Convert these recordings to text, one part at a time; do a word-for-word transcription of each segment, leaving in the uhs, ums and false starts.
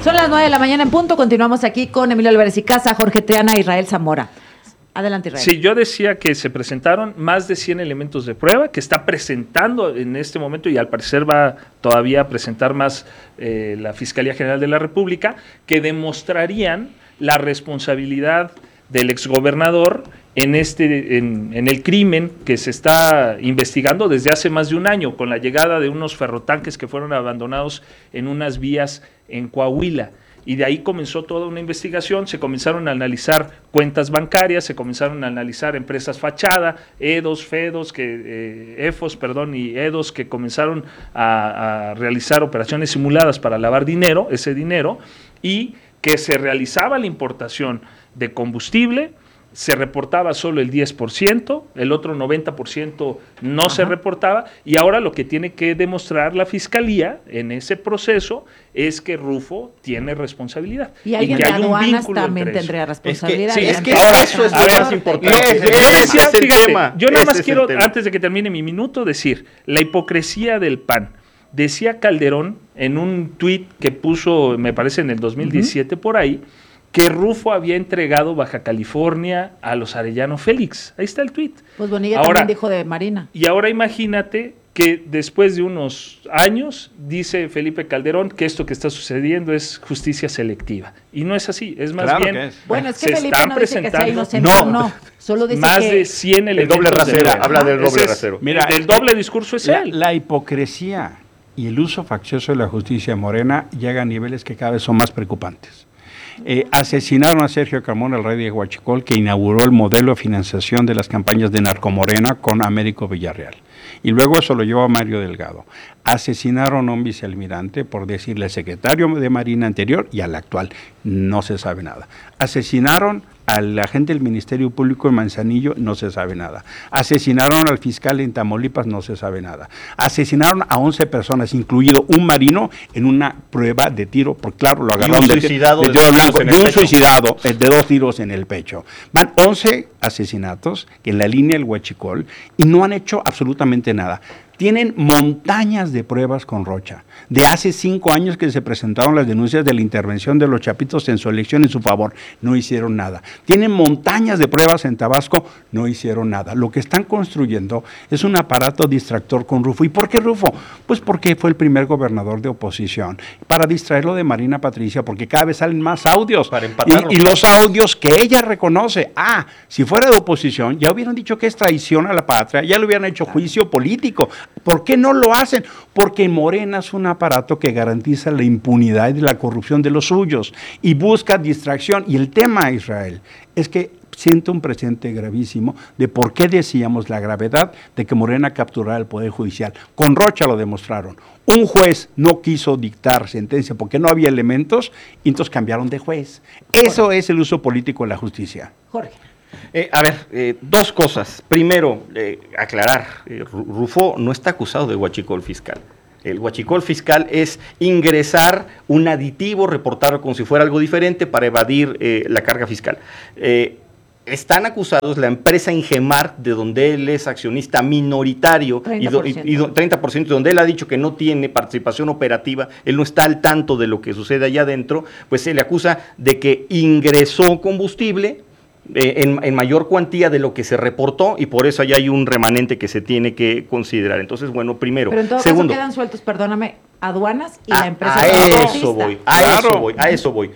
Son las nueve de la mañana en punto. Continuamos aquí con Emilio Álvarez y Casa, Jorge Triana, Israel Zamora. Adelante, Israel. Sí, yo decía que se presentaron más de cien elementos de prueba, que está presentando en este momento y al parecer va todavía a presentar más eh, la Fiscalía General de la República, que demostrarían la responsabilidad del exgobernador en, este, en, en el crimen que se está investigando desde hace más de un año, con la llegada de unos ferrotanques que fueron abandonados en unas vías en Coahuila. Y de ahí comenzó toda una investigación, se comenzaron a analizar cuentas bancarias, se comenzaron a analizar empresas fachada, EDOS, FEDOS, que, eh, EFOS, perdón, y EDOS, que comenzaron a, a realizar operaciones simuladas para lavar dinero, ese dinero, y que se realizaba la importación de combustible, se reportaba solo el diez por ciento, el otro noventa por ciento no Ajá. se reportaba, y ahora lo que tiene que demostrar la Fiscalía en ese proceso es que Rufo tiene responsabilidad. Y alguien y de aduanas también tendría responsabilidad. Es que, sí, es que ahora, eso es lo más importante. Es, es, es, es el fíjate, tema. Yo nada más es quiero, antes de que termine mi minuto, decir, la hipocresía del P A N. Decía Calderón en un tuit que puso, me parece en el dos mil diecisiete uh-huh. por ahí, que Rufo había entregado Baja California a los Arellano Félix. Ahí está el tuit. Pues Bonilla ahora, también dijo de Marina. Y ahora imagínate que después de unos años dice Felipe Calderón que esto que está sucediendo es justicia selectiva. Y no es así, es más claro bien... Es. Bueno, es que se Felipe están no dice que sea inocente no, o no. Solo dice más que... de cien elementos. El doble rasero, de habla del doble es, rasero. Mira, el doble discurso es la, él. La hipocresía y el uso faccioso de la justicia morena llega a niveles que cada vez son más preocupantes. Eh, asesinaron a Sergio Carmona, el rey de Huachicol, que inauguró el modelo de financiación de las campañas de Narcomorena con Américo Villarreal. Y luego eso lo llevó a Mario Delgado. Asesinaron a un vicealmirante por decirle al secretario de Marina anterior y al actual. No se sabe nada. Asesinaron al agente del Ministerio Público en Manzanillo, no se sabe nada. Asesinaron al fiscal en Tamaulipas, no se sabe nada. Asesinaron a once personas, incluido un marino, en una prueba de tiro, porque claro, lo agarraron de, suicidado de, de, de, blanco, de un pecho. suicidado de dos tiros en el pecho. Van once asesinatos en la línea del Huachicol y no han hecho absolutamente nada. Tienen montañas de pruebas con Rocha. De hace cinco años que se presentaron las denuncias de la intervención de los chapitos en su elección en su favor, no hicieron nada. Tienen montañas de pruebas en Tabasco, no hicieron nada. Lo que están construyendo es un aparato distractor con Rufo. ¿Y por qué Rufo? Pues porque fue el primer gobernador de oposición. Para distraerlo de Marina Patricia, porque cada vez salen más audios. Para empatarlo. Y, y los audios que ella reconoce. Ah, si fuera de oposición, ya hubieran dicho que es traición a la patria, ya le hubieran hecho juicio político. ¿Por qué no lo hacen? Porque Morena es un aparato que garantiza la impunidad y la corrupción de los suyos y busca distracción. Y el tema, Israel, es que siento un presente gravísimo de por qué decíamos la gravedad de que Morena capturara el Poder Judicial. Con Rocha lo demostraron. Un juez no quiso dictar sentencia porque no había elementos y entonces cambiaron de juez. Eso es el uso político de la justicia. Jorge. Eh, a ver, eh, dos cosas. Primero, eh, aclarar, eh, Rufo no está acusado de huachicol fiscal. El huachicol fiscal es ingresar un aditivo, reportarlo como si fuera algo diferente para evadir eh, la carga fiscal. Eh, están acusados la empresa Ingemar, de donde él es accionista minoritario, treinta por ciento. y, do, y do, treinta por ciento, donde él ha dicho que no tiene participación operativa, él no está al tanto de lo que sucede allá adentro, pues se le acusa de que ingresó combustible Eh, en, en mayor cuantía de lo que se reportó y por eso allá hay un remanente que se tiene que considerar. Entonces, bueno, primero. Pero en todo Segundo, caso quedan sueltos, perdóname, aduanas y a, la empresa. A eso voy, a claro. eso voy, a eso voy.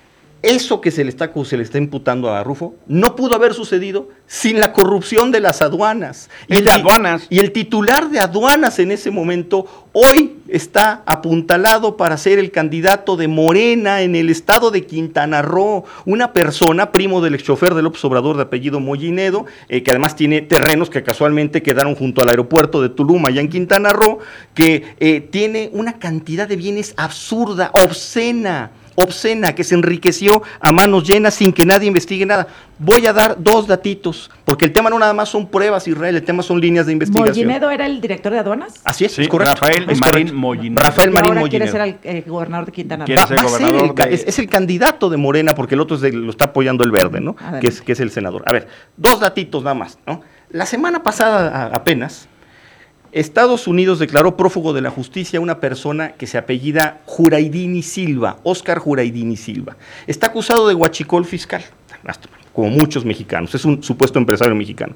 Eso que se le está se le está imputando a Rufo no pudo haber sucedido sin la corrupción de las aduanas. Y, el, de aduanas. y el titular de aduanas en ese momento hoy está apuntalado para ser el candidato de Morena en el estado de Quintana Roo, una persona, primo del exchofer de López Obrador de apellido Mollinedo, eh, que además tiene terrenos que casualmente quedaron junto al aeropuerto de Tulum, allá en Quintana Roo, que eh, tiene una cantidad de bienes absurda, obscena, obscena, que se enriqueció a manos llenas sin que nadie investigue nada. Voy a dar dos datitos, porque el tema no nada más son pruebas, Israel, el tema son líneas de investigación. ¿Mollinedo era el director de aduanas? Así es, Sí, es correcto. Rafael es Marín correcto. Mollinedo. Rafael Y Marín ahora Mollinedo. quiere ser el eh, gobernador de Quintana Roo. Quiere Va, ser va a ser gobernador el, ca- de- es, es el candidato de Morena, porque el otro es de- lo está apoyando el Verde, ¿no? Que es, que es el senador. A ver, dos datitos nada más, ¿no? La semana pasada a- apenas, Estados Unidos declaró prófugo de la justicia a una persona que se apellida Juraidini Silva, Óscar Juraidini Silva. Está acusado de huachicol fiscal, como muchos mexicanos, es un supuesto empresario mexicano.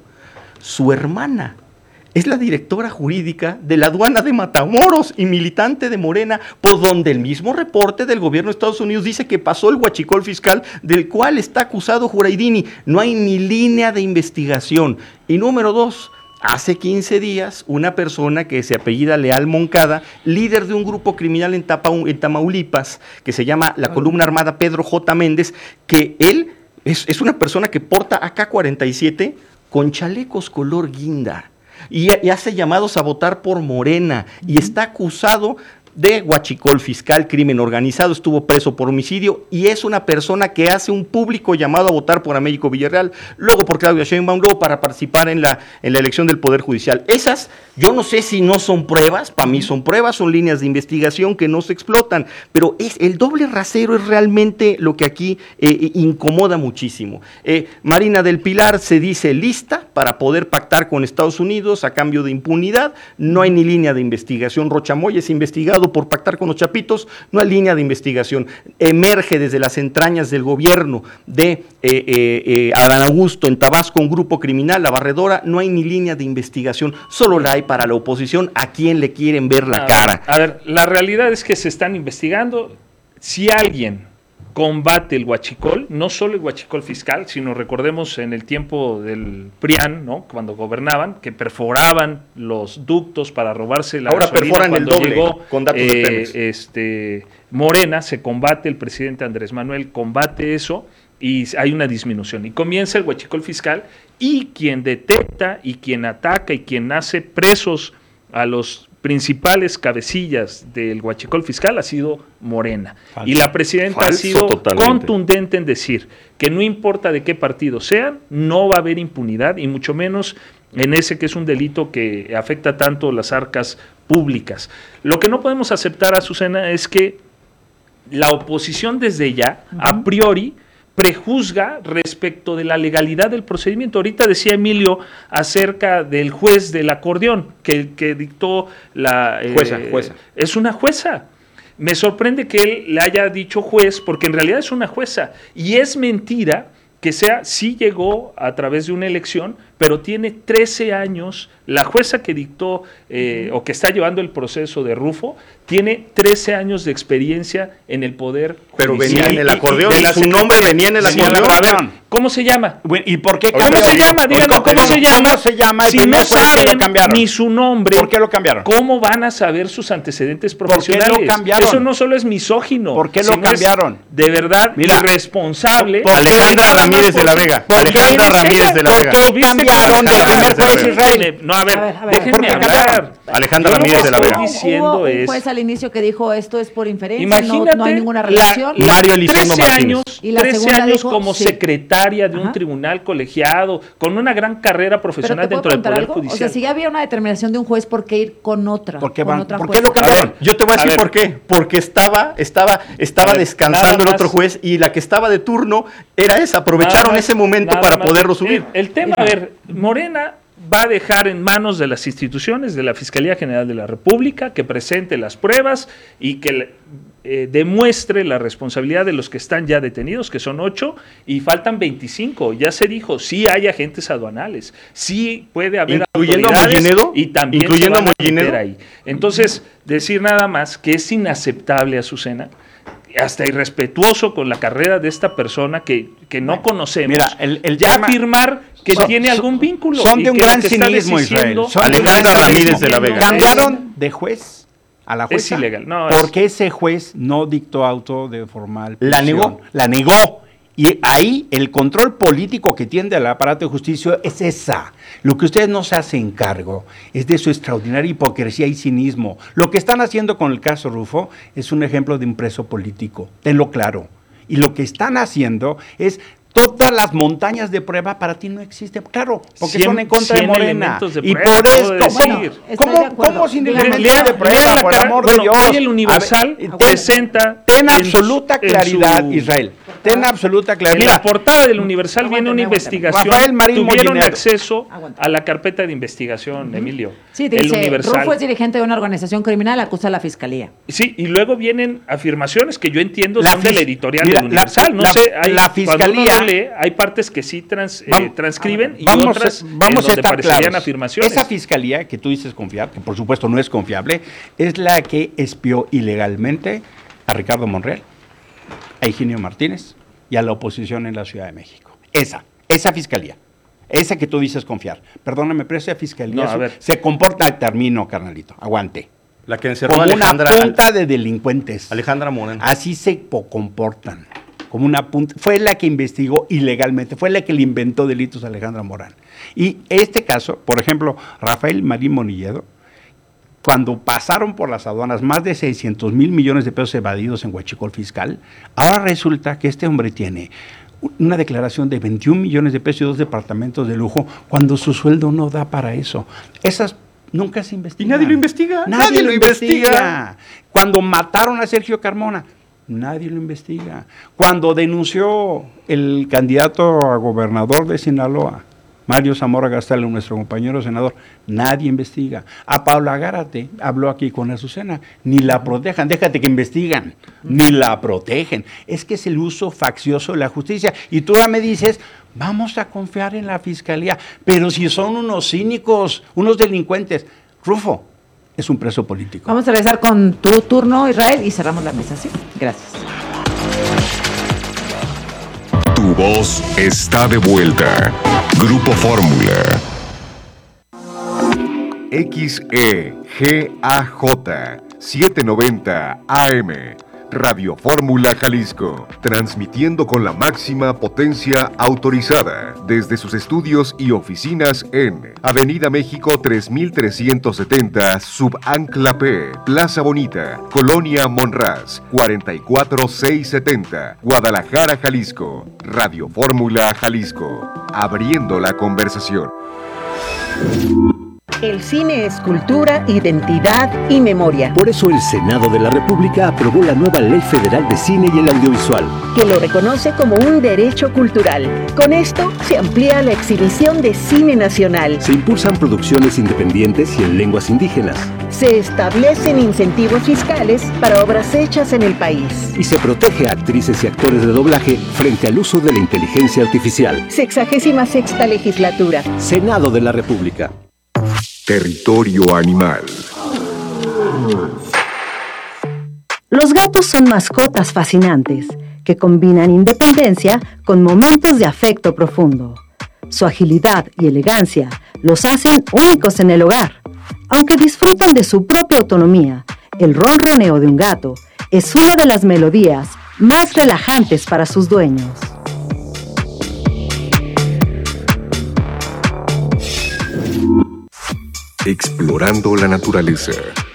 Su hermana es la directora jurídica de la aduana de Matamoros y militante de Morena, por donde el mismo reporte del gobierno de Estados Unidos dice que pasó el huachicol fiscal del cual está acusado Juraidini. No hay ni línea de investigación. Y número dos, hace quince días, una persona que se apellida Leal Moncada, líder de un grupo criminal en, Tapa, en Tamaulipas, que se llama la Columna Armada Pedro J. Méndez, que él es, es una persona que porta A K cuarenta y siete con chalecos color guinda. Y, y hace llamados a votar por Morena y está acusado de huachicol fiscal, crimen organizado, estuvo preso por homicidio y es una persona que hace un público llamado a votar por Américo Villarreal, luego por Claudia Sheinbaum, luego para participar en la, en la elección del Poder Judicial. Esas, yo no sé si no son pruebas, para mí son pruebas, son líneas de investigación que no se explotan, pero es el doble rasero es realmente lo que aquí eh, incomoda muchísimo. Eh, Marina del Pilar se dice lista para poder pactar con Estados Unidos a cambio de impunidad, no hay ni línea de investigación. Rocha Moya es investigado por pactar con los chapitos, no hay línea de investigación. Emerge desde las entrañas del gobierno de eh, eh, eh, Adán Augusto en Tabasco un grupo criminal, La Barredora, no hay ni línea de investigación, solo la hay para la oposición, a quien le quieren ver la a cara. Ver, a ver, la realidad es que se están investigando. Si alguien combate el huachicol, no solo el huachicol fiscal, sino recordemos en el tiempo del P R I A N, ¿no? Cuando gobernaban, que perforaban los ductos para robarse la Ahora gasolina. perforan el Cuando doble llegó, con datos eh, de Pemex. Este, Morena, se combate, el presidente Andrés Manuel combate eso y hay una disminución. Y comienza el huachicol fiscal y quien detecta y quien ataca y quien hace presos a los principales cabecillas del huachicol fiscal ha sido Morena. Falso. Y la presidenta Falso, ha sido totalmente. contundente en decir que no importa de qué partido sean, no va a haber impunidad y mucho menos en ese que es un delito que afecta tanto las arcas públicas. Lo que no podemos aceptar, Azucena, es que la oposición desde ya, uh-huh. a priori, prejuzga respecto de la legalidad del procedimiento. Ahorita decía Emilio acerca del juez del acordeón que, que dictó la... Jueza, eh, jueza. Es una jueza. Me sorprende que él le haya dicho juez porque en realidad es una jueza. Y es mentira que sea, sí llegó a través de una elección, pero tiene trece años, la jueza que dictó eh, o que está llevando el proceso de Rufo, tiene trece años de experiencia en el Poder Pero Judicial. venía en el acordeón, Y, y, y su nombre venía en el acordeón. A ver, ¿cómo se llama? Bueno, ¿y por qué ¿Cómo cambió? se llama? Díganos, ¿cómo, ¿cómo se llama? ¿Cómo se llama? Si no saben ni su nombre, ¿por qué lo cambiaron? ¿Cómo van a saber sus antecedentes profesionales? ¿Por qué lo cambiaron? Eso no solo es misógino. ¿Por qué lo cambiaron? De verdad, Mira, irresponsable. Alejandra Ramírez de la Vega. Alejandra Ramírez de la Vega. ¿Por qué cambiaron de primer juez Israel? No, a ver, A ver, a ver, déjenme hablar. Alejandra Yo lo Ramírez que de la estoy Vega. diciendo Hubo un es... juez al inicio que dijo esto es por inferencia, Imagínate, no, no hay ninguna la- relación. la- Mario Elizondo trece Martínez. años, Y la trece segunda años dijo, como sí. secretaria de un Ajá. tribunal colegiado, con una gran carrera Pero profesional ¿te puedo dentro del contar Poder algo? Judicial. O sea, si ya había una determinación de un juez, ¿por qué ir con otra? ¿Por qué con van- otra por qué jueza? lo cambiaron? A ver, Yo te voy a decir A ver. por qué. Porque estaba, estaba, estaba A ver, descansando nada el otro más. juez y la que estaba de turno era esa. Nada Aprovecharon más, ese momento nada para más. poderlo subir. El, el tema, a ver, Morena va a dejar en manos de las instituciones, de la Fiscalía General de la República, que presente las pruebas y que eh, demuestre la responsabilidad de los que están ya detenidos, que son ocho, y faltan veinticinco. Ya se dijo, sí hay agentes aduanales, sí puede haber ¿Incluyendo a autoridades Mollinedo? y también ¿Incluyendo se van a Mollinedo? meter ahí. Entonces, decir nada más que es inaceptable, Azucena, hasta irrespetuoso con la carrera de esta persona que, que no conocemos, mira, el- el ya tema- afirmar que son- tiene son- algún vínculo. son y de un que lo gran que está cinismo, diciendo- Israel. Son de un gran Alejandra cinismo. Ramírez de la Vega. Cambiaron de juez a la jueza. Es ilegal, no, es- porque ese juez no dictó auto de formal La prisión. negó. La negó. Y ahí el control político que tiene el aparato de justicia es esa. Lo que ustedes no se hacen cargo es de su extraordinaria hipocresía y cinismo. Lo que están haciendo con el caso Rufo es un ejemplo de un preso político. Tenlo claro. Y lo que están haciendo es Todas las montañas de prueba para ti no existen. Claro, porque cien, son en contra de Morena. De y prueba, por esto, bueno, ¿cómo, ¿cómo sin elementos de prueba, por cara, amor bueno, de Dios? Hoy el Universal ver, presenta... Ten absoluta en, claridad, en su, Israel. Ten absoluta claridad. En la portada del Universal aguanta, viene una aguanta, investigación. Rafael Marín Tuvieron Molinero. acceso aguanta. a la carpeta de investigación, uh-huh. Emilio. Sí, dice, el Universal. Rufo es dirigente de una organización criminal, acusa a la Fiscalía. Sí, y luego vienen afirmaciones que yo entiendo la son de la editorial mira, del Universal. La, no sé, hay, la Fiscalía... Cuando uno lee, hay partes que sí trans, vamos, eh, transcriben y vamos, otras vamos en donde parecerían claros. afirmaciones. Esa Fiscalía que tú dices confiar, que por supuesto no es confiable, es la que espió ilegalmente a Ricardo Monreal, a Higinio Martínez y a la oposición en la Ciudad de México. Esa, esa Fiscalía. Esa que tú dices confiar. Perdóname, pero esa Fiscalía no, a ver. se comporta, termino, carnalito, aguante. La que encerró como a Alejandra. Una punta de delincuentes. Alejandra Moreno. Así se comportan. Como una punta. Fue la que investigó ilegalmente, fue la que le inventó delitos a Alejandra Morán. Y este caso, por ejemplo, Rafael Marín Monilledo, cuando pasaron por las aduanas más de seiscientos mil millones de pesos evadidos en huachicol fiscal, ahora resulta que este hombre tiene una declaración de veintiún millones de pesos y dos departamentos de lujo, cuando su sueldo no da para eso. Esas nunca se investigan. Y nadie lo investiga. Nadie, nadie lo, lo investiga. investiga. Cuando mataron a Sergio Carmona, nadie lo investiga. Cuando denunció el candidato a gobernador de Sinaloa, Mario Zamora Gastal, nuestro compañero senador, nadie investiga. A Paula Gárate habló aquí con Azucena, ni la protejan, déjate que investigan, ni la protegen. Es que es el uso faccioso de la justicia. Y tú ahora me dices, vamos a confiar en la Fiscalía, pero si son unos cínicos, unos delincuentes. Rufo es un preso político. Vamos a regresar con tu turno, Israel, y cerramos la mesa, ¿sí? Gracias. Tu voz está de vuelta. Grupo Fórmula. X E G A J setecientos noventa A M. Radio Fórmula Jalisco, transmitiendo con la máxima potencia autorizada desde sus estudios y oficinas en Avenida México tres mil trescientos setenta, Subancla P, Plaza Bonita, Colonia Monraz, cuarenta y cuatro mil seiscientos setenta, Guadalajara, Jalisco. Radio Fórmula Jalisco, abriendo la conversación. El cine es cultura, identidad y memoria. Por eso el Senado de la República aprobó la nueva Ley Federal de Cine y el Audiovisual, que lo reconoce como un derecho cultural. Con esto se amplía la exhibición de cine nacional. Se impulsan producciones independientes y en lenguas indígenas. Se establecen incentivos fiscales para obras hechas en el país. Y se protege a actrices y actores de doblaje frente al uso de la inteligencia artificial. Sexagésima sexta legislatura. Senado de la República. Territorio animal. Los gatos son mascotas fascinantes que combinan independencia con momentos de afecto profundo. Su agilidad y elegancia los hacen únicos en el hogar. Aunque disfrutan de su propia autonomía, el ronroneo de un gato es una de las melodías más relajantes para sus dueños. Explorando la naturaleza.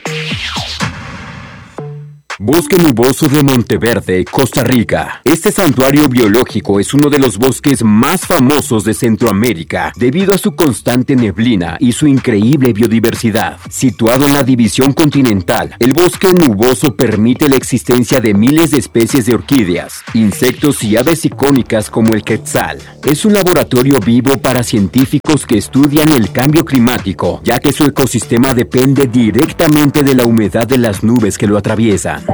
Bosque Nuboso de Monteverde, Costa Rica. Este santuario biológico es uno de los bosques más famosos de Centroamérica debido a su constante neblina y su increíble biodiversidad. Situado en la división continental, el bosque nuboso permite la existencia de miles de especies de orquídeas, insectos y aves icónicas como el quetzal. Es un laboratorio vivo para científicos que estudian el cambio climático, ya que su ecosistema depende directamente de la humedad de las nubes que lo atraviesan.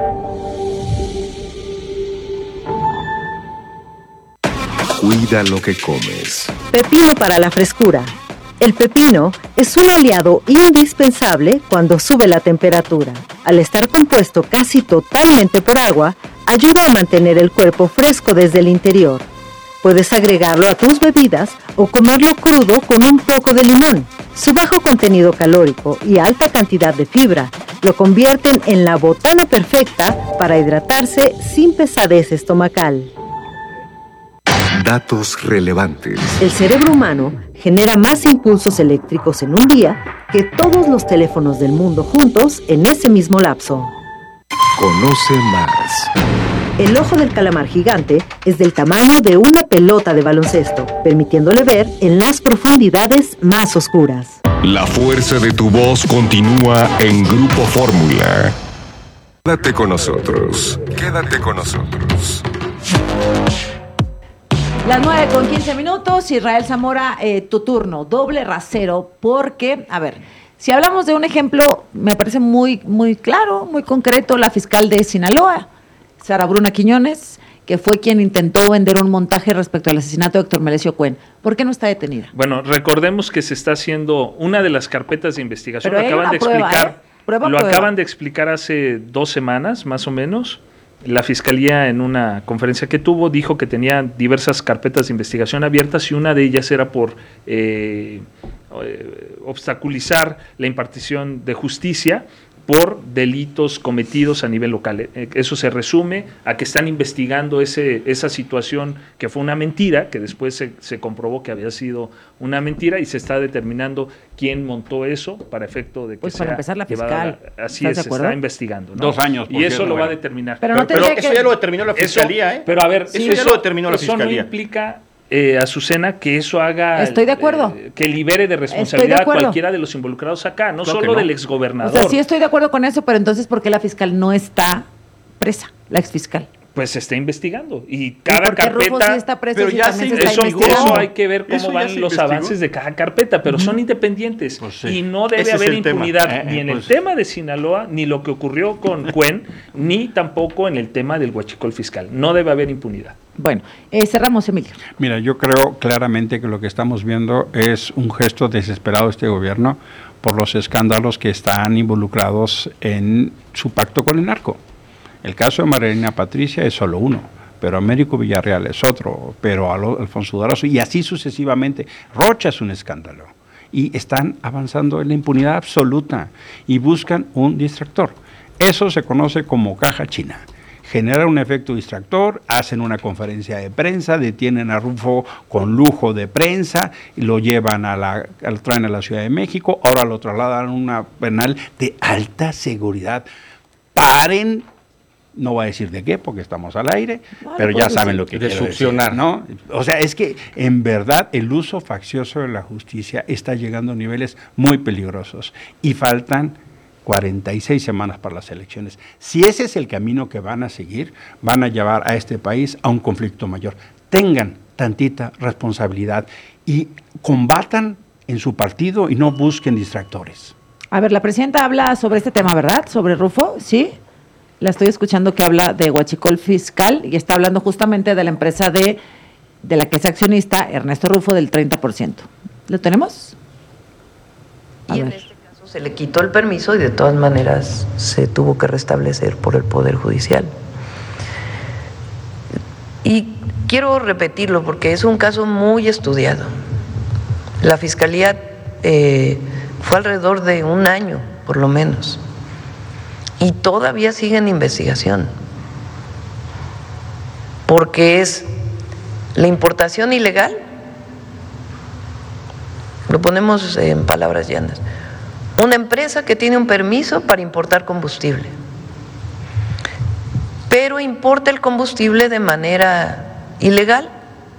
Cuida lo que comes. Pepino para la frescura. El pepino es un aliado indispensable cuando sube la temperatura. Al estar compuesto casi totalmente por agua, ayuda a mantener el cuerpo fresco desde el interior. Puedes agregarlo a tus bebidas o comerlo crudo con un poco de limón. Su bajo contenido calórico y alta cantidad de fibra lo convierten en la botana perfecta para hidratarse sin pesadez estomacal. Datos relevantes. El cerebro humano genera más impulsos eléctricos en un día que todos los teléfonos del mundo juntos en ese mismo lapso. Conoce más. El ojo del calamar gigante es del tamaño de una pelota de baloncesto, permitiéndole ver en las profundidades más oscuras. La fuerza de tu voz continúa en Grupo Fórmula. Quédate con nosotros. Quédate con nosotros. Las nueve con quince minutos, Israel Zamora, eh, tu turno, doble rasero, porque, a ver, si hablamos de un ejemplo, me parece muy, muy claro, muy concreto, la fiscal de Sinaloa, Sara Bruna Quiñones, que fue quien intentó vender un montaje respecto al asesinato de Héctor Melesio Cuen. ¿Por qué no está detenida? Bueno, recordemos que se está haciendo una de las carpetas de investigación, Pero lo acaban de prueba, explicar, ¿eh? Prueba, lo prueba. acaban de explicar hace dos semanas, más o menos. La Fiscalía, en una conferencia que tuvo, dijo que tenía diversas carpetas de investigación abiertas y una de ellas era por eh, eh, obstaculizar la impartición de justicia por delitos cometidos a nivel local. Eso se resume a que están investigando ese, esa situación que fue una mentira, que después se, se comprobó que había sido una mentira y se está determinando quién montó eso para efecto de que Pues sea para empezar la llevada fiscal. a- Así ¿Estás es, de se acuerdo? está investigando, ¿no? Dos años, por Y eso cierto, lo va a bueno. determinar. Pero no Pero tendría eso que- ya lo determinó la Eso- fiscalía, ¿eh? Pero a ver, Eso ya lo determinó la eso fiscalía. no implica, eh, Azucena, que eso haga... Estoy de acuerdo. eh, que libere de Estoy responsabilidad de a acuerdo. cualquiera de los involucrados acá, no Claro que solo no. del O exgobernador. sea, sí estoy de acuerdo con eso, pero entonces, ¿por qué la fiscal no está presa, la exfiscal? Pues se está investigando y ¿Y cada por qué Rufo carpeta... sí está preso pero si ya también se se está Eso, investigando? eso hay que ver cómo Eso ya van se los investigó. avances de cada carpeta, pero son independientes Pues sí. y no debe Ese es haber el tema. impunidad Eh, ni en pues- el tema de Sinaloa, ni lo que ocurrió con Cuen, ni tampoco en el tema del huachicol fiscal. No debe haber impunidad. Bueno, eh, cerramos, Emilio. Mira, yo creo claramente que lo que estamos viendo es un gesto desesperado de este gobierno por los escándalos que están involucrados en su pacto con el narco. El caso de Marilena Patricia es solo uno, pero Américo Villarreal es otro, pero Alo- Alfonso Durazo, y así sucesivamente. Rocha es un escándalo. Y están avanzando en la impunidad absoluta y buscan un distractor. Eso se conoce como caja china. Generan un efecto distractor, hacen una conferencia de prensa, detienen a Rufo con lujo de prensa, y lo llevan a la, lo traen a la Ciudad de México, ahora lo trasladan a una penal de alta seguridad. Paren, no voy a decir de qué, porque estamos al aire, No, pero lo ya puedes saben decir. lo que De quiero succionar. decir, ¿no? O sea, es que en verdad el uso faccioso de la justicia está llegando a niveles muy peligrosos y faltan cuarenta y seis semanas para las elecciones. Si ese es el camino que van a seguir, van a llevar a este país a un conflicto mayor. Tengan tantita responsabilidad y combatan en su partido y no busquen distractores. A ver, la presidenta habla sobre este tema, ¿verdad? Sobre Rufo, ¿sí? La estoy escuchando que habla de huachicol fiscal y está hablando justamente de la empresa de, de la que es accionista, Ernesto Rufo, del treinta por ciento. ¿Lo tenemos? A Y en ver. este caso se le quitó el permiso y de todas maneras se tuvo que restablecer por el Poder Judicial. Y quiero repetirlo porque es un caso muy estudiado. La Fiscalía eh, fue alrededor de un año, por lo menos, y todavía sigue en investigación, porque es la importación ilegal, lo ponemos en palabras llanas, una empresa que tiene un permiso para importar combustible, pero importa el combustible de manera ilegal,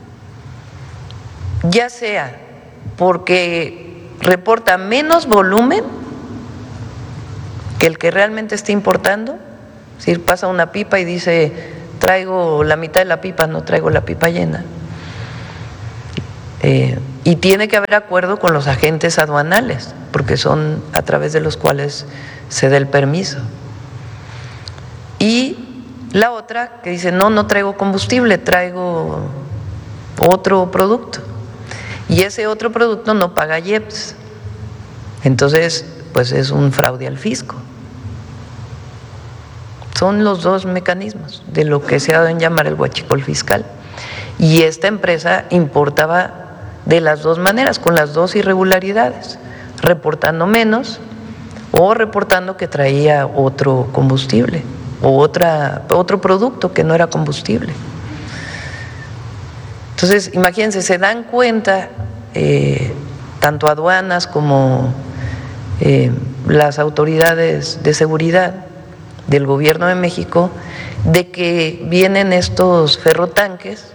ya sea porque reporta menos volumen que el que realmente está importando, es decir, pasa una pipa y dice, traigo la mitad de la pipa, no traigo la pipa llena. Eh, y tiene que haber acuerdo con los agentes aduanales, porque son a través de los cuales se da el permiso. Y la otra que dice, no, no traigo combustible, traigo otro producto. Y ese otro producto no paga I E P S. Entonces, pues es un fraude al fisco. Son los dos mecanismos de lo que se ha dado en llamar el huachicol fiscal. Y esta empresa importaba de las dos maneras, con las dos irregularidades, reportando menos o reportando que traía otro combustible o otra, otro producto que no era combustible. Entonces, imagínense, se dan cuenta eh, tanto aduanas como eh, las autoridades de seguridad del gobierno de México de que vienen estos ferrotanques,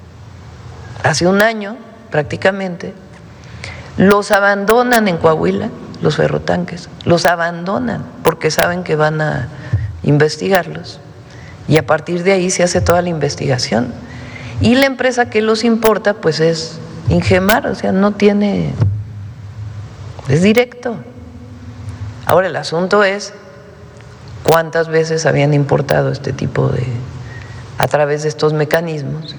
hace un año prácticamente, los abandonan en Coahuila, los ferrotanques, los abandonan porque saben que van a investigarlos y a partir de ahí se hace toda la investigación. Y la empresa que los importa pues es Ingemar, o sea, no tiene, es directo. Ahora el asunto es cuántas veces habían importado este tipo de, a través de estos mecanismos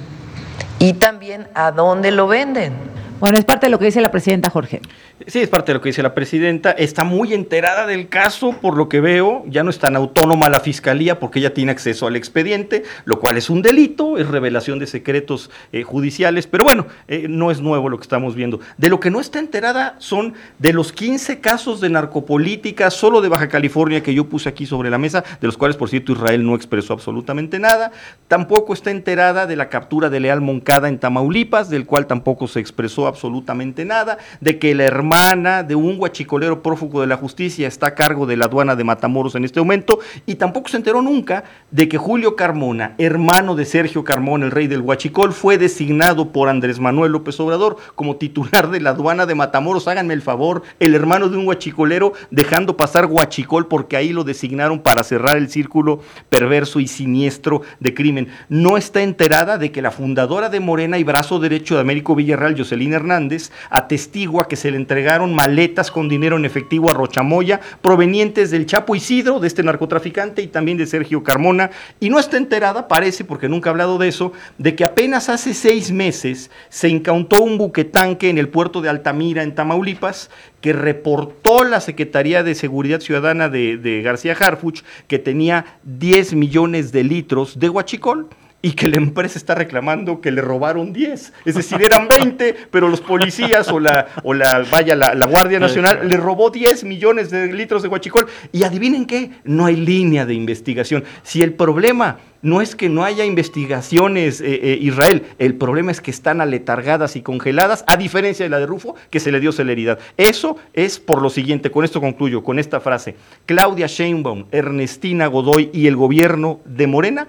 y también a dónde lo venden. Bueno, es parte de lo que dice la presidenta, Jorge. Sí, es parte de lo que dice la presidenta. Está muy enterada del caso, por lo que veo. Ya no es tan autónoma la fiscalía porque ella tiene acceso al expediente, lo cual es un delito, es revelación de secretos eh, judiciales. Pero bueno, eh, no es nuevo lo que estamos viendo. De lo que no está enterada son de los quince casos de narcopolítica solo de Baja California que yo puse aquí sobre la mesa, de los cuales, por cierto, Israel no expresó absolutamente nada. Tampoco está enterada de la captura de Leal Moncada en Tamaulipas, del cual tampoco se expresó absolutamente nada, de que la hermana de un huachicolero prófugo de la justicia está a cargo de la aduana de Matamoros en este momento, y tampoco se enteró nunca de que Julio Carmona, hermano de Sergio Carmona, el rey del huachicol, fue designado por Andrés Manuel López Obrador como titular de la aduana de Matamoros. Háganme el favor, el hermano de un huachicolero dejando pasar huachicol porque ahí lo designaron para cerrar el círculo perverso y siniestro de crimen. No está enterada de que la fundadora de Morena y brazo derecho de Américo Villarreal, Jocelyn Hernández, atestigua que se le entregaron maletas con dinero en efectivo a Rochamoya provenientes del Chapo Isidro, de este narcotraficante, y también de Sergio Carmona, y no está enterada, parece, porque nunca ha hablado de eso, de que apenas hace seis meses se incautó un buquetanque en el puerto de Altamira, en Tamaulipas, que reportó la Secretaría de Seguridad Ciudadana de, de García Harfuch que tenía diez millones de litros de huachicol, y que la empresa está reclamando que le robaron diez, es decir, eran veinte, pero los policías o la, o la vaya, la, la Guardia Nacional le robó diez millones de litros de huachicol, y adivinen qué, no hay línea de investigación. Si el problema no es que no haya investigaciones, eh, eh, Israel, el problema es que están aletargadas y congeladas, a diferencia de la de Rufo, que se le dio celeridad. Eso es por lo siguiente, con esto concluyo, con esta frase: Claudia Sheinbaum, Ernestina Godoy y el gobierno de Morena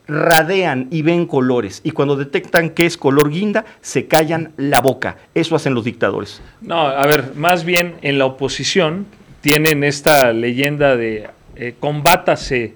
radean y ven colores, y cuando detectan que es color guinda, se callan la boca. Eso hacen los dictadores. No, a ver, más bien en la oposición tienen esta leyenda de eh, combátase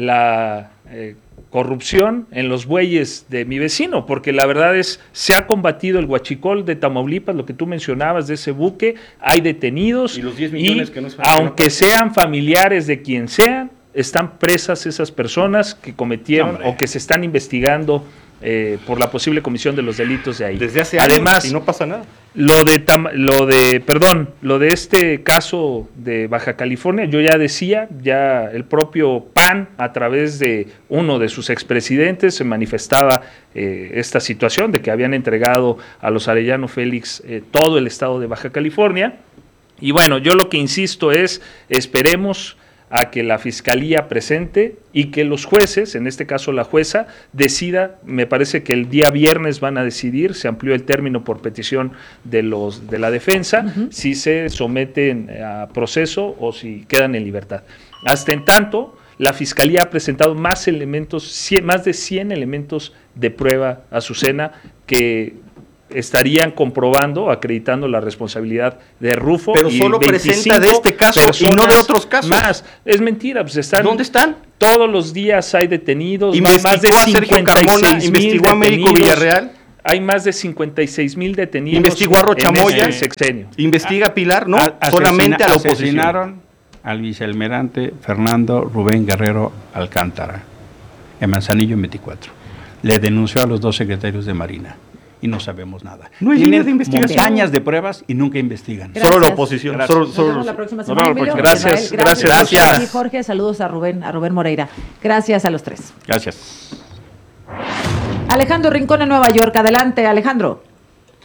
la eh, corrupción en los bueyes de mi vecino, porque la verdad es, se ha combatido el huachicol de Tamaulipas, lo que tú mencionabas de ese buque, hay detenidos, y los diez millones y que no es aunque sean familiares de quien sean, están presas esas personas que cometieron no, o que se están investigando eh, por la posible comisión de los delitos de ahí. Desde hace años. Además, y no pasa nada. Lo de, lo de, perdón, lo de este caso de Baja California, yo ya decía, ya el propio P A N, a través de uno de sus expresidentes, se manifestaba eh, esta situación de que habían entregado a los Arellano Félix eh, todo el estado de Baja California. Y bueno, yo lo que insisto es, esperemos a que la Fiscalía presente y que los jueces, en este caso la jueza, decida. Me parece que el día viernes van a decidir, se amplió el término por petición de los de la defensa, uh-huh. si se someten a proceso o si quedan en libertad. Hasta en tanto, la Fiscalía ha presentado más elementos, cien, más de cien elementos de prueba, Azucena, que estarían comprobando, acreditando la responsabilidad de Rufo. Pero y solo presenta de este caso y no de otros casos. Más. Es mentira, pues están. ¿Dónde están? Todos los días hay detenidos. Investigó más de a Sergio Carmona, investigó a Américo Villarreal. Hay más de cincuenta y seis mil detenidos. Investigó a Rochamoya. En este sexenio. Investiga a Pilar, no, a, solamente a la oposición. Asesinaron al vicealmirante Fernando Rubén Guerrero Alcántara en Manzanillo en veinticuatro. Le denunció a los dos secretarios de Marina. Y no sabemos nada. No hay líneas de investigación. Montañas de pruebas y nunca investigan. Gracias. Solo la oposición. Gracias. Solo, solo Nos vemos la próxima semana. No, no, gracias, gracias, gracias. gracias. gracias. Jorge, Jorge, saludos a Rubén, a Rubén Moreira. Gracias a los tres. Gracias. Alejandro Rincón en Nueva York. Adelante, Alejandro.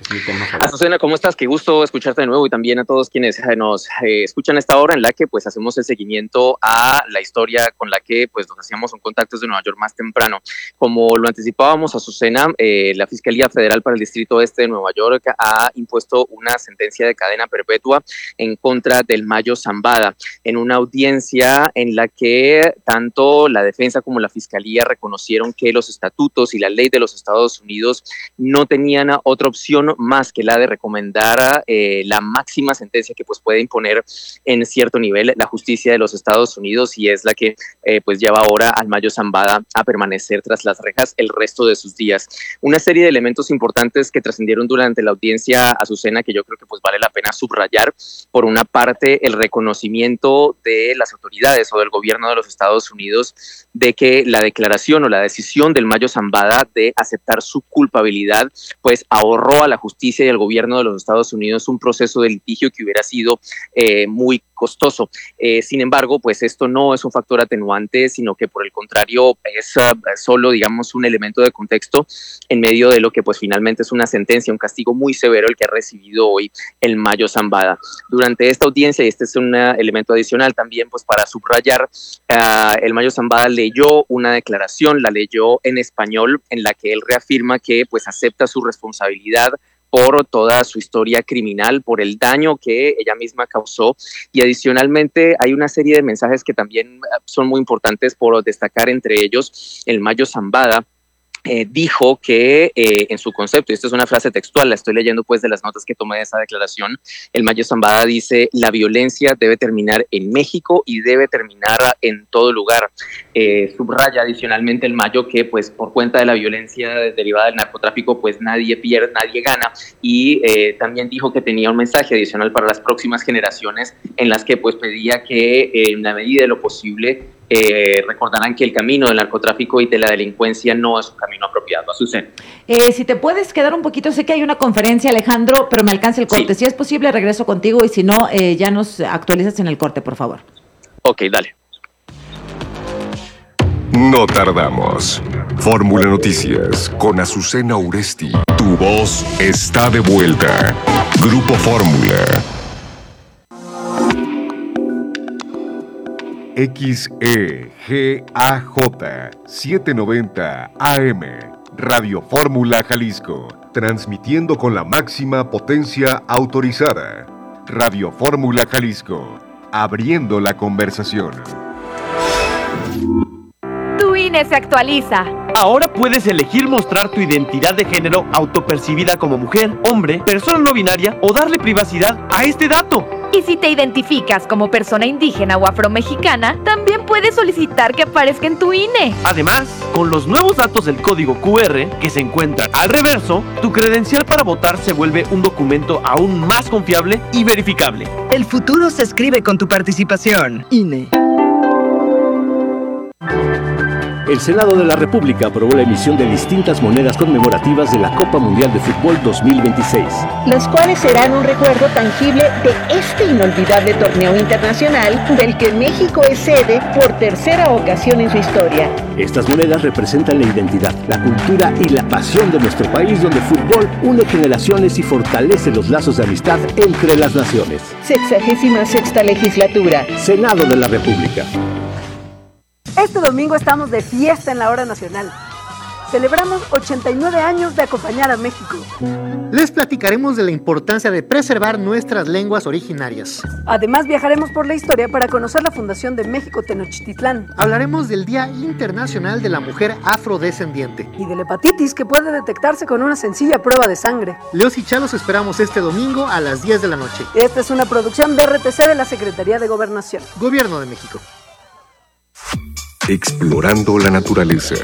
Azucena, ¿cómo estás? Qué gusto escucharte de nuevo y también a todos quienes eh, nos eh, escuchan a esta hora en la que pues hacemos el seguimiento a la historia con la que pues nos hacíamos un contacto desde Nueva York más temprano. Como lo anticipábamos, Azucena, eh, la Fiscalía Federal para el Distrito Este de Nueva York ha impuesto una sentencia de cadena perpetua en contra del Mayo Zambada en una audiencia en la que tanto la defensa como la Fiscalía reconocieron que los estatutos y la ley de los Estados Unidos no tenían otra opción más que la de recomendar eh, la máxima sentencia que pues puede imponer en cierto nivel la justicia de los Estados Unidos, y es la que eh, pues lleva ahora al Mayo Zambada a permanecer tras las rejas el resto de sus días. Una serie de elementos importantes que trascendieron durante la audiencia, Azucena, que yo creo que pues vale la pena subrayar. Por una parte, el reconocimiento de las autoridades o del gobierno de los Estados Unidos de que la declaración o la decisión del Mayo Zambada de aceptar su culpabilidad pues ahorró a la justicia y al gobierno de los Estados Unidos un proceso de litigio que hubiera sido eh, muy costoso. Eh, sin embargo, pues esto no es un factor atenuante, sino que por el contrario es uh, solo, digamos, un elemento de contexto en medio de lo que pues finalmente es una sentencia, un castigo muy severo el que ha recibido hoy el Mayo Zambada. Durante esta audiencia, y este es un uh, elemento adicional también pues para subrayar, uh, el Mayo Zambada leyó una declaración, la leyó en español, en la que él reafirma que pues acepta su responsabilidad por toda su historia criminal, por el daño que ella misma causó, y adicionalmente hay una serie de mensajes que también son muy importantes por destacar, entre ellos el Mayo Zambada Eh, dijo que eh, en su concepto, y esta es una frase textual, la estoy leyendo pues de las notas que tomé de esa declaración, el Mayo Zambada dice: la violencia debe terminar en México y debe terminar en todo lugar. Eh, subraya adicionalmente el Mayo que pues por cuenta de la violencia derivada del narcotráfico pues nadie pierde, nadie gana, y eh, también dijo que tenía un mensaje adicional para las próximas generaciones en las que pues pedía que eh, en la medida de lo posible Eh, recordarán que el camino del narcotráfico y de la delincuencia no es un camino apropiado. Azucena. Eh, si te puedes quedar un poquito, sé que hay una conferencia, Alejandro, pero me alcanza el corte. Sí. Si es posible, regreso contigo, y si no, eh, ya nos actualizas en el corte, por favor. Ok, dale. No tardamos. Fórmula Noticias con Azucena Uresti. Tu voz está de vuelta. Grupo Fórmula. X E G A J setecientos noventa A M, Radio Fórmula Jalisco, transmitiendo con la máxima potencia autorizada. Radio Fórmula Jalisco, abriendo la conversación. Tu I N E se actualiza. Ahora puedes elegir mostrar tu identidad de género autopercibida como mujer, hombre, persona no binaria o darle privacidad a este dato. Y si te identificas como persona indígena o afromexicana, también puedes solicitar que aparezca en tu I N E. Además, con los nuevos datos del código Q R que se encuentran al reverso, tu credencial para votar se vuelve un documento aún más confiable y verificable. El futuro se escribe con tu participación. I N E. El Senado de la República aprobó la emisión de distintas monedas conmemorativas de la Copa Mundial de Fútbol dos mil veintiséis. Las cuales serán un recuerdo tangible de este inolvidable torneo internacional del que México es sede por tercera ocasión en su historia. Estas monedas representan la identidad, la cultura y la pasión de nuestro país, donde el fútbol une generaciones y fortalece los lazos de amistad entre las naciones. Sexagésima sexta legislatura. Senado de la República. Este domingo estamos de fiesta en la hora nacional. Celebramos ochenta y nueve años de acompañar a México. Les platicaremos de la importancia de preservar nuestras lenguas originarias. Además, viajaremos por la historia para conocer la fundación de México Tenochtitlán. Hablaremos del Día Internacional de la Mujer Afrodescendiente. Y de la hepatitis, que puede detectarse con una sencilla prueba de sangre. Leos y Chalos esperamos este domingo a las diez de la noche. Esta es una producción de R T C de la Secretaría de Gobernación. Gobierno de México. Explorando la naturaleza.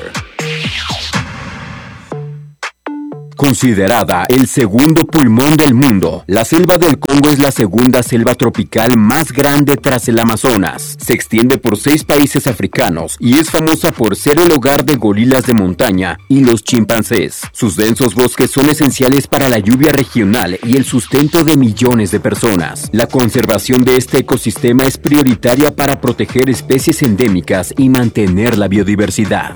Considerada el segundo pulmón del mundo, la selva del Congo es la segunda selva tropical más grande tras el Amazonas. Se extiende por seis países africanos y es famosa por ser el hogar de gorilas de montaña y los chimpancés. Sus densos bosques son esenciales para la lluvia regional y el sustento de millones de personas. La conservación de este ecosistema es prioritaria para proteger especies endémicas y mantener la biodiversidad.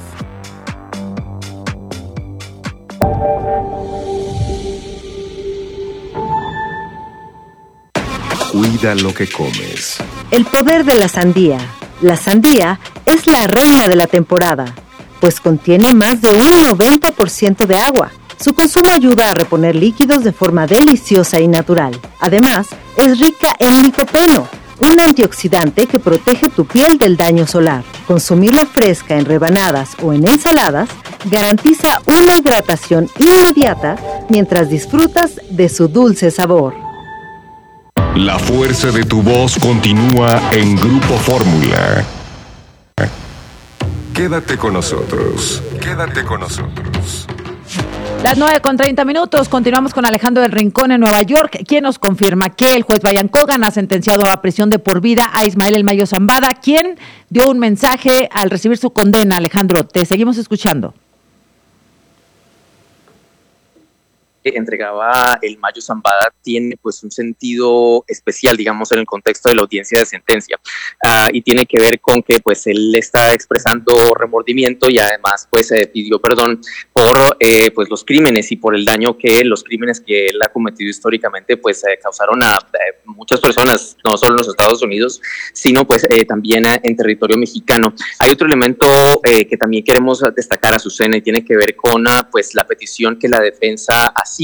Cuida lo que comes. El poder de la sandía. La sandía es la reina de la temporada, pues contiene más de un noventa por ciento de agua. Su consumo ayuda a reponer líquidos de forma deliciosa y natural. Además, es rica en licopeno, un antioxidante que protege tu piel del daño solar. Consumirla fresca en rebanadas o en ensaladas garantiza una hidratación inmediata mientras disfrutas de su dulce sabor. La fuerza de tu voz continúa en Grupo Fórmula. Quédate con nosotros. Quédate con nosotros. Las nueve con treinta minutos, continuamos con Alejandro del Rincón en Nueva York, quien nos confirma que el juez Brian Cogan ha sentenciado a prisión de por vida a Ismael El Mayo Zambada, quien dio un mensaje al recibir su condena. Alejandro, te seguimos escuchando. Entregaba el Mayo Zambada tiene pues un sentido especial, digamos, en el contexto de la audiencia de sentencia, uh, y tiene que ver con que pues él está expresando remordimiento y además pues eh, pidió perdón por eh, pues los crímenes y por el daño que los crímenes que él ha cometido históricamente pues eh, causaron a eh, muchas personas, no solo en los Estados Unidos, sino pues eh, también eh, en territorio mexicano. Hay otro elemento eh, que también queremos destacar, Azucena, y tiene que ver con uh, pues la petición que la defensa hace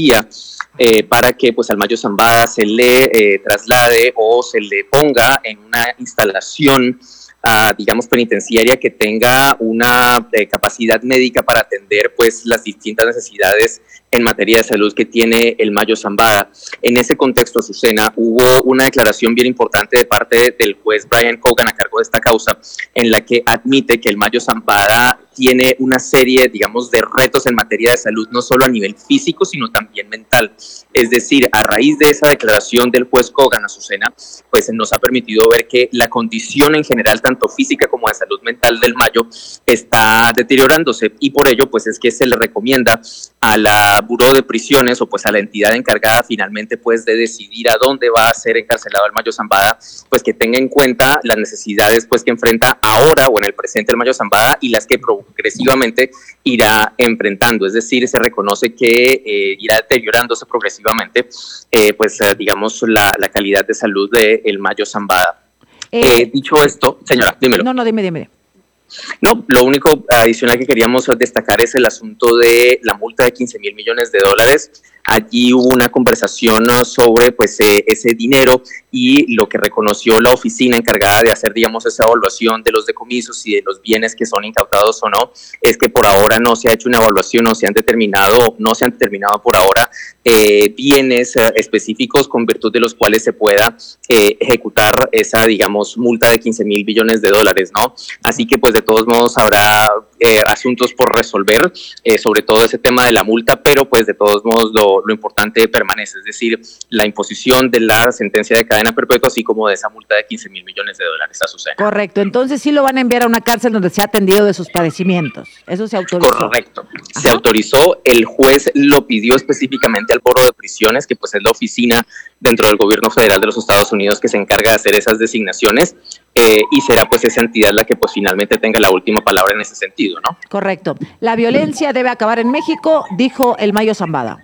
Eh, para que pues al Mayo Zambada se le eh, traslade o se le ponga en una instalación uh, digamos penitenciaria que tenga una eh, capacidad médica para atender pues las distintas necesidades en materia de salud que tiene el Mayo Zambada. En ese contexto, Azucena, hubo una declaración bien importante de parte del juez Brian Cogan a cargo de esta causa, en la que admite que el Mayo Zambada tiene una serie, digamos, de retos en materia de salud, no solo a nivel físico, sino también mental. Es decir, a raíz de esa declaración del juez Cogan, Azucena, pues nos ha permitido ver que la condición en general, tanto física como de salud mental del Mayo, está deteriorándose, y por ello, pues es que se le recomienda a la Buró de Prisiones o pues a la entidad encargada finalmente pues de decidir a dónde va a ser encarcelado el Mayo Zambada, pues que tenga en cuenta las necesidades pues que enfrenta ahora o en el presente el Mayo Zambada y las que progresivamente irá enfrentando. Es decir, se reconoce que eh, irá deteriorándose progresivamente eh, pues eh, digamos la, la calidad de salud del Mayo Zambada. Eh, eh, dicho esto, señora, dímelo. No, no, dime, dime. No, lo único adicional que queríamos destacar es el asunto de la multa de quince mil millones de dólares. Allí hubo una conversación sobre pues eh, ese dinero y lo que reconoció la oficina encargada de hacer, digamos, esa evaluación de los decomisos y de los bienes que son incautados o no, es que por ahora no se ha hecho una evaluación, no se han determinado, no se han determinado por ahora eh, bienes eh, específicos con virtud de los cuales se pueda eh, ejecutar esa, digamos, multa de quince mil billones de dólares, ¿no? Así que pues de todos modos habrá eh, asuntos por resolver, eh, sobre todo ese tema de la multa, pero pues de todos modos lo, lo importante permanece, es decir, la imposición de la sentencia de cadena perpetua, así como de esa multa de quince mil millones de dólares a Azucena. Correcto, entonces sí lo van a enviar a una cárcel donde se ha atendido de sus padecimientos, eso se autorizó. Correcto, se Ajá. autorizó, el juez lo pidió específicamente al Buró de Prisiones, que pues es la oficina dentro del gobierno federal de los Estados Unidos que se encarga de hacer esas designaciones, eh, y será pues esa entidad la que pues finalmente tenga la última palabra en ese sentido, ¿no? Correcto, la violencia debe acabar en México, dijo el Mayo Zambada.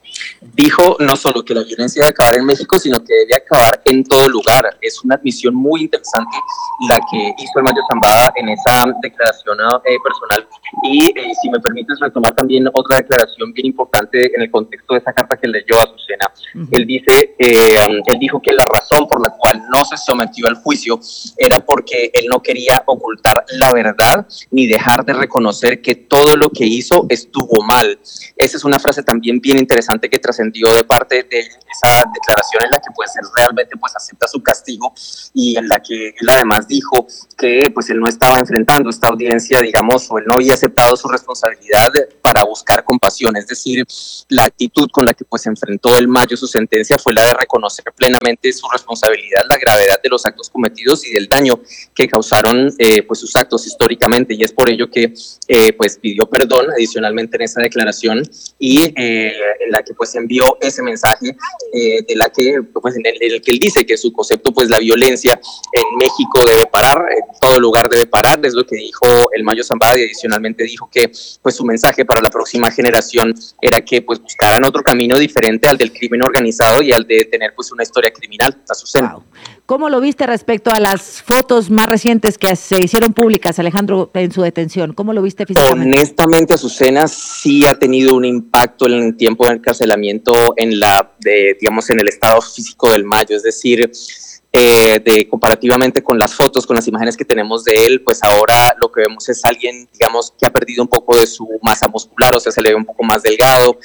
Dijo no solo que la violencia debe acabar en México, sino que debe acabar en todo lugar. Es una admisión muy interesante la que hizo el Mayo Zambada en esa declaración eh, personal. Y eh, si me permites retomar también otra declaración bien importante en el contexto de esa carta que leyó a Azucena. Uh-huh. Él dice, eh, él dijo que la razón por la cual no se sometió al juicio era porque él no quería ocultar la verdad ni dejar de reconocer que todo lo que hizo estuvo mal. Esa es una frase también bien interesante que trascendió de parte de esa declaración en la que pues él realmente pues acepta su castigo y en la que él además dijo que pues él no estaba enfrentando esta audiencia, digamos, o él no había aceptado su responsabilidad para buscar compasión. Es decir, la actitud con la que pues enfrentó el Mayo su sentencia fue la de reconocer plenamente su responsabilidad, la gravedad de los actos cometidos y del daño que causaron eh, pues sus actos históricamente, y es por ello que eh, pues pidió perdón adicionalmente en esa declaración y eh, en la que pues envió ese mensaje eh, de la que, pues, en el, en el que él dice que su concepto, pues la violencia en México debe parar, en todo lugar debe parar, es lo que dijo el Mayo Zambada, y adicionalmente dijo que pues su mensaje para la próxima generación era que pues buscaran otro camino diferente al del crimen organizado y al de tener pues una historia criminal. Azucena. Wow. ¿Cómo lo viste respecto a las fotos más recientes que se hicieron públicas, Alejandro, en su detención? ¿Cómo lo viste físicamente? Honestamente, Azucena, sí ha tenido un impacto en el tiempo de encarcelamiento en la, de, digamos, en el estado físico del Mayo, es decir, Eh, de comparativamente con las fotos, con las imágenes que tenemos de él, pues ahora lo que vemos es alguien, digamos, que ha perdido un poco de su masa muscular, o sea, se le ve un poco más delgado,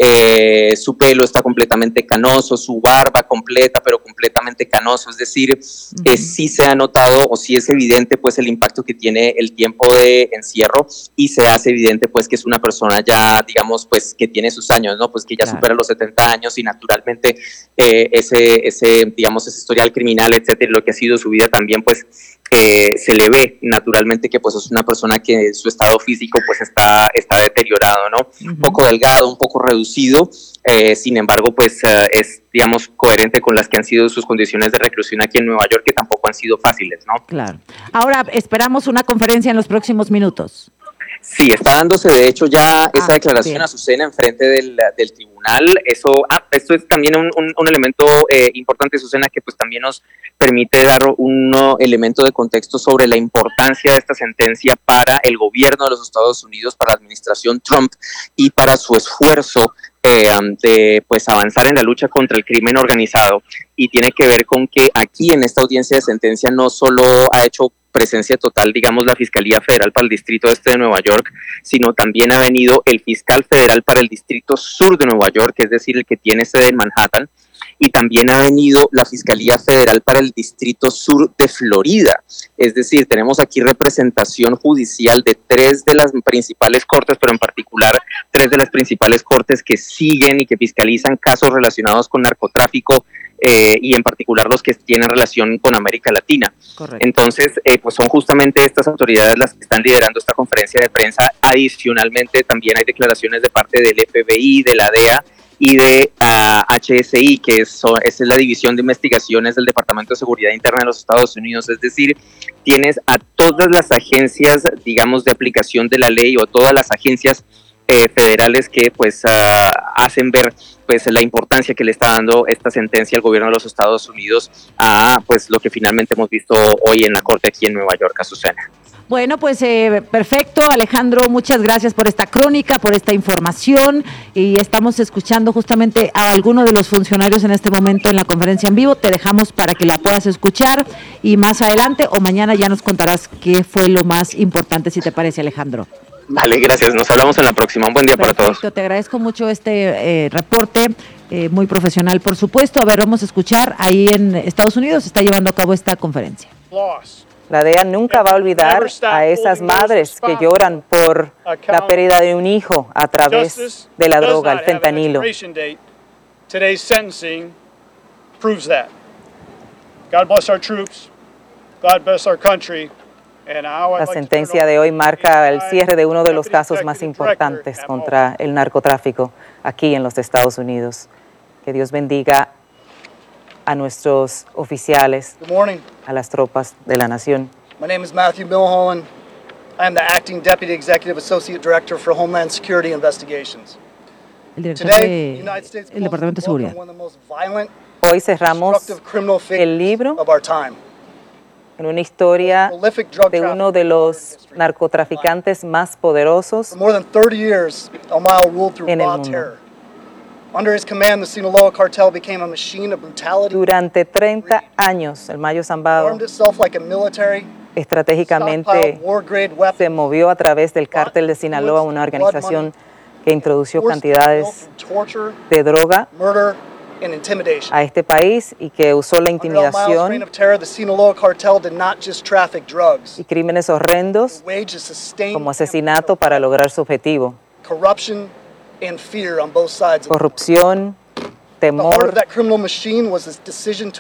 eh, su pelo está completamente canoso, su barba completa, pero completamente canoso, es decir, uh-huh. eh, sí se ha notado, o sí es evidente, pues, el impacto que tiene el tiempo de encierro, y se hace evidente, pues, que es una persona ya, digamos, pues, que tiene sus años, ¿no? Pues que ya claro. supera los setenta años, y naturalmente eh, ese, ese, digamos, ese historial criminal, etcétera, lo que ha sido su vida también, pues eh, se le ve naturalmente que pues es una persona que su estado físico pues está, está deteriorado, ¿no? Uh-huh. Un poco delgado, un poco reducido, eh, sin embargo pues uh, es, digamos, coherente con las que han sido sus condiciones de reclusión aquí en Nueva York, que tampoco han sido fáciles, ¿no? Claro. Ahora esperamos una conferencia en los próximos minutos. Sí, está dándose de hecho ya esa ah, declaración, Azucena, en frente del, del tribunal. Eso, ah, esto es también un, un, un elemento eh, importante, Azucena, que pues también nos permite dar un uh, elemento de contexto sobre la importancia de esta sentencia para el gobierno de los Estados Unidos, para la administración Trump y para su esfuerzo eh, de pues avanzar en la lucha contra el crimen organizado. Y tiene que ver con que aquí en esta audiencia de sentencia no solo ha hecho presencia total, digamos, la Fiscalía Federal para el Distrito Este de Nueva York, sino también ha venido el Fiscal Federal para el Distrito Sur de Nueva York, es decir, el que tiene sede en Manhattan, y también ha venido la Fiscalía Federal para el Distrito Sur de Florida. Es decir, tenemos aquí representación judicial de tres de las principales cortes, pero en particular tres de las principales cortes que siguen y que fiscalizan casos relacionados con narcotráfico, Eh, y en particular los que tienen relación con América Latina. Correcto. Entonces, eh, pues son justamente estas autoridades las que están liderando esta conferencia de prensa. Adicionalmente, también hay declaraciones de parte del F B I, de la D E A y de uh, H S I, que es, esa es la División de Investigaciones del Departamento de Seguridad Interna de los Estados Unidos. Es decir, tienes a todas las agencias, digamos, de aplicación de la ley, o todas las agencias Eh, federales que pues uh, hacen ver pues la importancia que le está dando esta sentencia al gobierno de los Estados Unidos a pues lo que finalmente hemos visto hoy en la corte aquí en Nueva York, Azucena. Bueno, pues eh, perfecto, Alejandro, muchas gracias por esta crónica, por esta información, y estamos escuchando justamente a alguno de los funcionarios en este momento en la conferencia en vivo. Te dejamos para que la puedas escuchar, y más adelante o mañana ya nos contarás qué fue lo más importante, si te parece, Alejandro. Vale, gracias. Nos hablamos en la próxima. Un buen día Perfecto, para todos. Te agradezco mucho este eh, reporte, eh, muy profesional, por supuesto. A ver, vamos a escuchar. Ahí en Estados Unidos se está llevando a cabo esta conferencia. La D E A nunca va a olvidar a esas madres que lloran por la pérdida de un hijo a través de la droga, el fentanilo. Today's sentencing proves that. God bless our troops. God bless our country. La sentencia de hoy marca el cierre de uno de los casos más importantes contra el narcotráfico aquí en los Estados Unidos. Que Dios bendiga a nuestros oficiales, a las tropas de la nación. My name is Matthew Milholland. I am the Acting Deputy Executive Associate Director for Homeland Security Investigations. El director del Departamento de Seguridad. Hoy cerramos el libro en una historia de uno de los narcotraficantes más poderosos en el mundo. Durante treinta años, el Mayo Zambada estratégicamente se movió a través del cártel de Sinaloa, una organización que introdujo cantidades de droga a este país y que usó la intimidación y crímenes horrendos como asesinato para lograr su objetivo. Corrupción, temor.